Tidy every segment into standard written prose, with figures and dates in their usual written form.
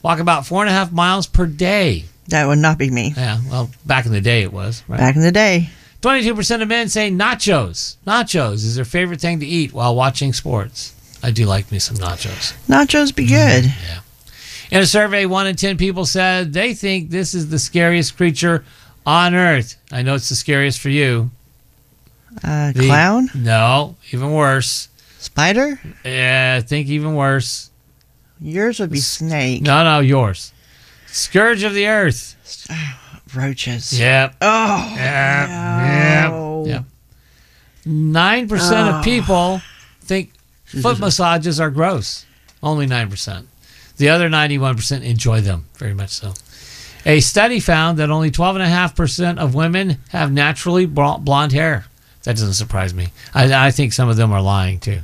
walk about 4.5 miles per day. That would not be me. Yeah, well, back in the day it was. Right? Back in the day. 22% of men say nachos. Nachos is their favorite thing to eat while watching sports. I do like me some nachos. Nachos be good. Yeah. In a survey, 1 in 10 people said they think this is the scariest creature on Earth. I know it's the scariest for you. Clown? No, even worse. Spider? Yeah, I think even worse. Yours would be snake. No, yours. Scourge of the Earth. Roaches. Yep. Oh. Yep. 9% of people think foot massages are gross. Only 9%. The other 91% enjoy them very much so. A study found that only 12.5% of women have naturally blonde hair. That doesn't surprise me. I think some of them are lying too.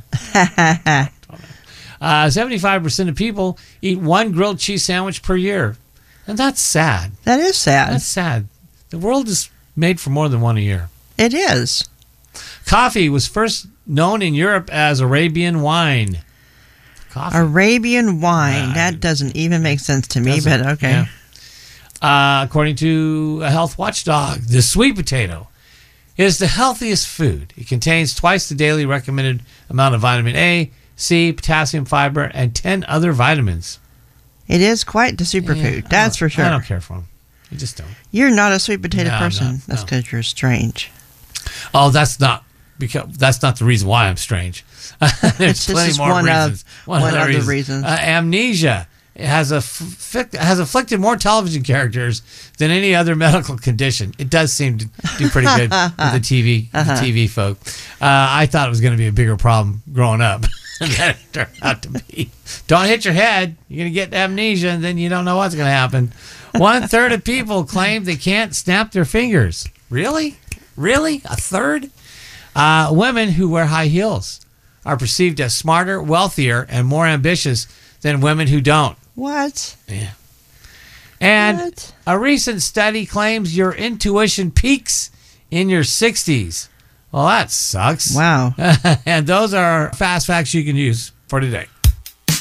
75% of people eat one grilled cheese sandwich per year. And that's sad. That is sad. That's sad. The world is made for more than one a year. It is. Coffee was first known in Europe as Arabian wine. Coffee. Arabian wine. That doesn't even make sense to me, but okay. Yeah. According to a health watchdog, the sweet potato is the healthiest food. It contains twice the daily recommended amount of vitamin A, C, potassium, fiber, and 10 other vitamins. It is quite the superfood. That's for sure. I don't care for them. You just don't. You're not a sweet potato person. That's no. because you're strange. Oh, that's not the reason why I'm strange. There's plenty more reasons. One of the reasons. Amnesia has afflicted more television characters than any other medical condition. It does seem to do pretty good with the TV folk. I thought it was going to be a bigger problem growing up. And that turned out to be. Don't hit your head. You're going to get amnesia, and then you don't know what's going to happen. 1/3 of people claim they can't snap their fingers. Really? A third? Women who wear high heels are perceived as smarter, wealthier, and more ambitious than women who don't. What? Yeah. And a recent study claims your intuition peaks in your 60s. Well, that sucks. Wow. And those are fast facts you can use for today.